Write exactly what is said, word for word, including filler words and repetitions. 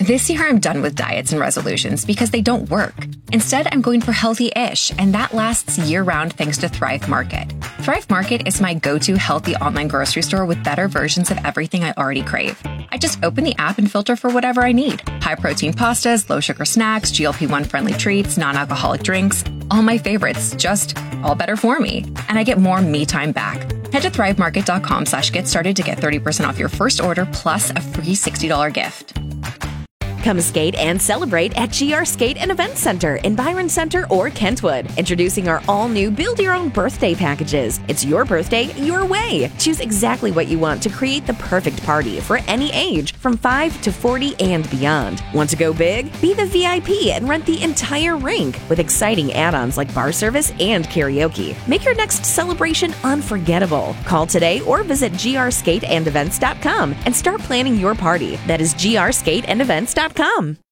This year, I'm done with diets and resolutions because they don't work. Instead, I'm going for healthy-ish, and that lasts year-round thanks to Thrive Market. Thrive Market is my go-to healthy online grocery store with better versions of everything I already crave. I just open the app and filter for whatever I need. High-protein pastas, low-sugar snacks, G L P one friendly treats, non-alcoholic drinks. All my favorites, just all better for me. And I get more me time back. Head to thrivemarket.com slash get started to get thirty percent off your first order plus a free sixty dollars gift. Come skate and celebrate at G R Skate and Event Center in Byron Center or Kentwood. Introducing our all-new build-your-own birthday packages. It's your birthday, your way. Choose exactly what you want to create the perfect party for any age, from five to forty and beyond. Want to go big? Be the V I P and rent the entire rink with exciting add-ons like bar service and karaoke. Make your next celebration unforgettable. Call today or visit g r skate and events dot com and start planning your party. That is g r skate and events dot com. Come.